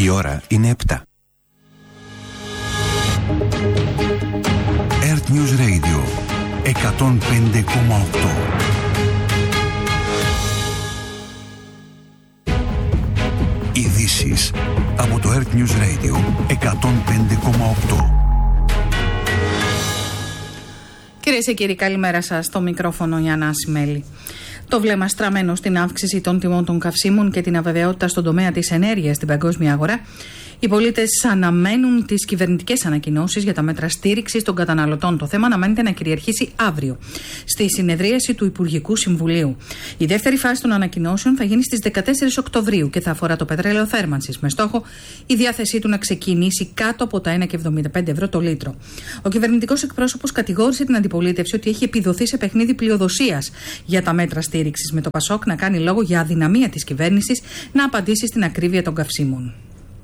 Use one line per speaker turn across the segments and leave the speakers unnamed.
Η ώρα είναι 7. Earth News Radio 105,8. Ειδήσεις από το Earth News Radio 105,8.
Κυρίες και κύριοι, καλημέρα σας. Στο μικρόφωνο η Ανά Σιμέλη. Το βλέμμα στραμμένο στην αύξηση των τιμών των καυσίμων και την αβεβαιότητα στον τομέα της ενέργειας στην παγκόσμια αγορά, οι πολίτες αναμένουν τις κυβερνητικές ανακοινώσεις για τα μέτρα στήριξης των καταναλωτών. Το θέμα αναμένεται να κυριαρχήσει αύριο στη συνεδρίαση του Υπουργικού Συμβουλίου. Η δεύτερη φάση των ανακοινώσεων θα γίνει στις 14 Οκτωβρίου και θα αφορά το πετρέλαιο θέρμανσης, με στόχο η διάθεσή του να ξεκινήσει κάτω από τα 1,75 ευρώ το λίτρο. Ο κυβερνητικός εκπρόσωπος κατηγόρησε την αντιπολίτευση ότι έχει επιδοθεί σε παιχνίδι πλειοδοσίας για τα μέτρα στήριξης, με το Πασόκ να κάνει λόγο για αδυναμία της κυβέρνησης να απαντήσει στην ακρίβεια των καυσίμων.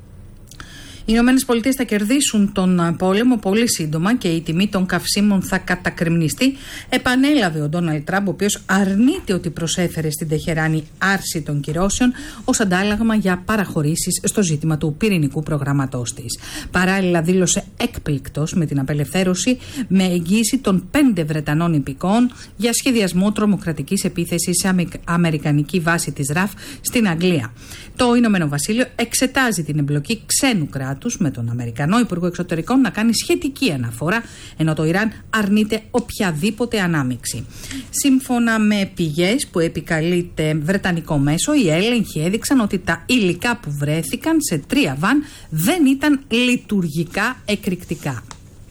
Οι Ηνωμένες Πολιτείες θα κερδίσουν τον πόλεμο πολύ σύντομα και η τιμή των καυσίμων θα κατακρημνιστεί, επανέλαβε ο Ντόναλντ Τραμπ, ο οποίος αρνείται ότι προσέφερε στην Τεχεράνη άρση των κυρώσεων ως αντάλλαγμα για παραχωρήσεις στο ζήτημα του πυρηνικού προγραμματός της. Παράλληλα, δήλωσε έκπληκτος με την απελευθέρωση με εγγύηση των 5 Βρετανών υπηκόων για σχεδιασμό τρομοκρατικής επίθεσης σε αμερικανική βάση της ΡΑΦ στην Αγγλία. Το Ηνωμένο Βασίλειο εξετάζει την εμπλοκή ξένου κράτους με τον Αμερικανό Υπουργό Εξωτερικών να κάνει σχετική αναφορά, ενώ το Ιράν αρνείται οποιαδήποτε ανάμειξη. Σύμφωνα με πηγές που επικαλείται βρετανικό μέσο, οι έλεγχοι έδειξαν ότι τα υλικά που βρέθηκαν σε 3 βαν δεν ήταν λειτουργικά εκρηκτικά.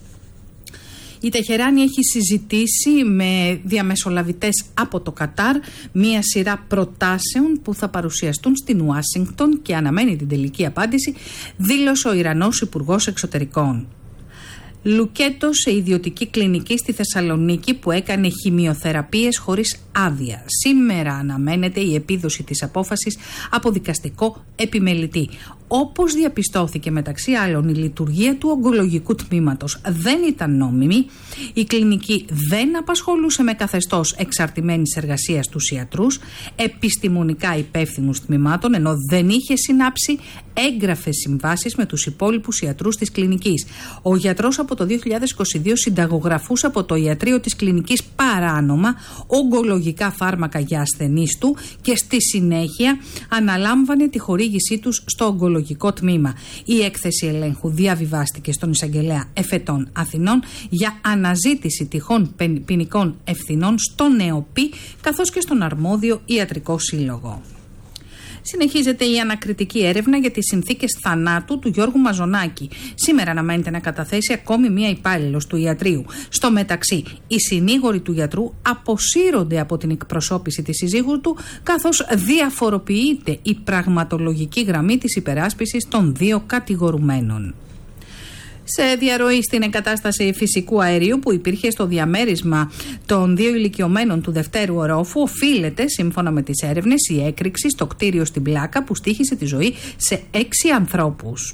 Η Τεχεράνη έχει συζητήσει με διαμεσολαβητές από το Κατάρ μία σειρά προτάσεων που θα παρουσιαστούν στην Ουάσιγκτον και αναμένει την τελική απάντηση, δήλωσε ο Ιρανός Υπουργός Εξωτερικών. Λουκέτο σε ιδιωτική κλινική στη Θεσσαλονίκη που έκανε χημειοθεραπείες χωρίς άδεια. Σήμερα αναμένεται η επίδοση της απόφασης από δικαστικό επιμελητή. Όπως διαπιστώθηκε μεταξύ άλλων, η λειτουργία του ογκολογικού τμήματος δεν ήταν νόμιμη, η κλινική δεν απασχολούσε με καθεστώς εξαρτημένης εργασίας τους ιατρούς, επιστημονικά υπεύθυνους τμήματων, ενώ δεν είχε συνάψει έγγραφες συμβάσεις με τους υπόλοιπους ιατρούς της κλινικής. Ο γιατρός από το 2022 συνταγογραφούσε από το ιατρείο της κλινικής παράνομα ογκολογικά φάρμακα για ασθενείς του και στη συνέχεια αναλάμβανε τη χορήγησή τους στο ογκολογικό τμήμα. Η έκθεση ελέγχου διαβιβάστηκε στον εισαγγελέα Εφετών Αθηνών για αναζήτηση τυχόν ποινικών ευθυνών στον ΕΟΠΗ καθώς και στον αρμόδιο ιατρικό σύλλογο. Συνεχίζεται η ανακριτική έρευνα για τις συνθήκες θανάτου του Γιώργου Μαζονάκη. Σήμερα αναμένεται να καταθέσει ακόμη μία υπάλληλος του ιατρείου. Στο μεταξύ, οι συνήγοροι του γιατρού αποσύρονται από την εκπροσώπηση της συζύγου του, καθώς διαφοροποιείται η πραγματολογική γραμμή της υπεράσπισης των 2 κατηγορουμένων. Σε διαρροή στην εγκατάσταση φυσικού αερίου που υπήρχε στο διαμέρισμα των 2 ηλικιωμένων του δευτέρου ορόφου, οφείλεται, σύμφωνα με τις έρευνες, η έκρηξη στο κτίριο στην Πλάκα που στοίχησε τη ζωή σε 6 ανθρώπους.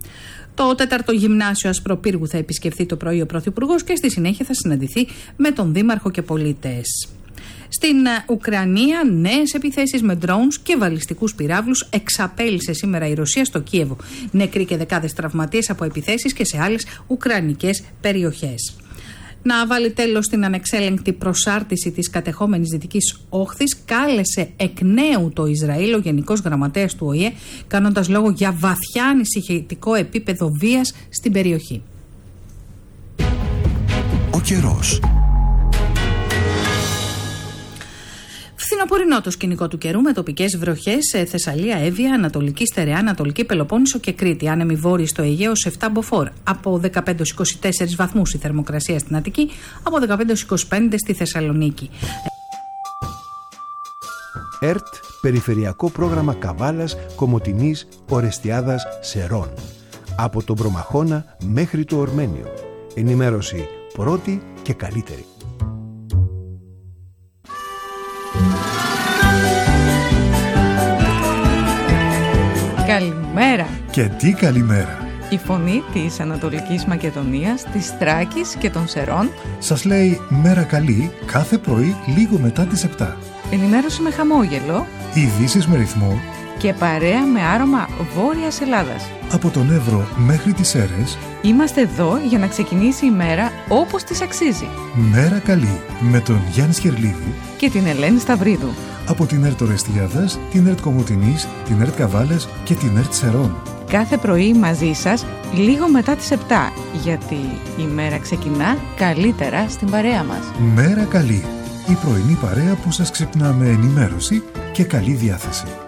Το 4ο Γυμνάσιο Ασπροπύργου θα επισκεφθεί το πρωί ο Πρωθυπουργός και στη συνέχεια θα συναντηθεί με τον Δήμαρχο και πολίτες. Στην Ουκρανία, νέες επιθέσεις με drones και βαλιστικούς πυράβλους εξαπέλυσε σήμερα η Ρωσία στο Κίεβο. Νεκροί και δεκάδες τραυματίες από επιθέσεις και σε άλλες ουκρανικές περιοχές. Να βάλει τέλος στην ανεξέλεγκτη προσάρτηση της κατεχόμενης Δυτικής Όχθης, κάλεσε εκ νέου το Ισραήλ ο Γενικός Γραμματέας του ΟΗΕ, κάνοντας λόγο για βαθιά ανησυχητικό επίπεδο βίας στην περιοχή.
Ο καιρός.
Φθινοπορεινό το σκηνικό του καιρού με τοπικές βροχές σε Θεσσαλία, Εύβοια, Ανατολική Στερεά, Ανατολική Πελοπόννησο και Κρήτη. Άνεμοι βόρειοι στο Αιγαίο σε 7 μποφόρ. Από 15-24 βαθμούς η θερμοκρασία στην Αττική, από 15-25 στη Θεσσαλονίκη.
ΕΡΤ, Περιφερειακό Πρόγραμμα Καβάλας, Κομοτηνής, Ορεστιάδας, Σερών. Από τον Προμαχώνα μέχρι το Ορμένιο. Ενημέρωση πρώτη και καλύτερη.
Καλημέρα.
Και τι καλημέρα.
Η φωνή της Ανατολικής Μακεδονίας, της Θράκης και των Σερών
σας λέει μέρα καλή κάθε πρωί λίγο μετά τις 7.
Ενημέρωση με χαμόγελο.
Ειδήσεις με ρυθμό
και παρέα με άρωμα Βόρειας Ελλάδας.
Από τον Εύρο μέχρι τις Σέρρες,
Είμαστε εδώ για να ξεκινήσει η μέρα όπως της αξίζει.
Μέρα καλή με τον Γιάννη Σχερλίδη
Και την Ελένη Σταυρίδου.
από την ΕΡΤ Ορεστιάδας, την ΕΡΤ Κομοτηνής, την ΕΡΤ Καβάλας και την ΕΡΤ Σερών.
Κάθε πρωί μαζί σας, λίγο μετά τις 7, γιατί η μέρα ξεκινά καλύτερα στην παρέα μας.
Μέρα καλή, η πρωινή παρέα που σας ξυπνά με ενημέρωση και καλή διάθεση.